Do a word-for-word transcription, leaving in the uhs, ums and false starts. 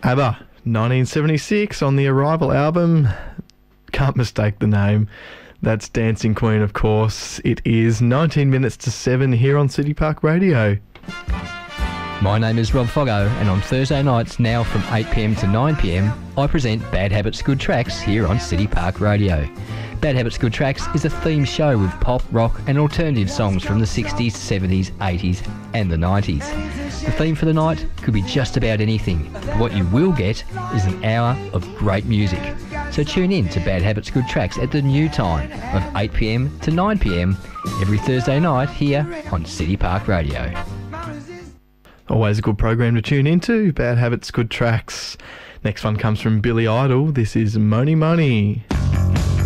ABBA, nineteen seventy-six, on the Arrival album. Can't mistake the name. That's Dancing Queen, of course. It is nineteen minutes to seven here on City Park Radio. My name is Rob Foggo, and on Thursday nights now from eight p m to nine p m, I present Bad Habits Good Tracks here on City Park Radio. Bad Habits Good Tracks is a themed show with pop, rock and alternative songs from the sixties, seventies, eighties and the nineties. The theme for the night could be just about anything, but what you will get is an hour of great music. So tune in to Bad Habits Good Tracks at the new time of eight p m to nine p m every Thursday night here on City Park Radio. Always a good program to tune into. Bad Habits, Good Tracks. Next one comes from Billy Idol. This is Money Money.